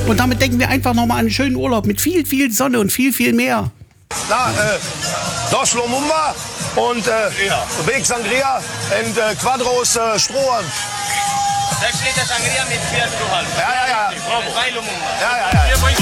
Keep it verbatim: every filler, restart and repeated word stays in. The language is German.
Und damit denken wir einfach nochmal an einen schönen Urlaub mit viel, viel Sonne und viel, viel Meer. Na, äh, Dos Lumumba und äh, ja. Big Sangria und äh, Quadros äh, Strohhalm. Sechs Liter Sangria mit vier Strohhalm. Ja, ja, ja. Drei Lumumba. Ja, ja, ja.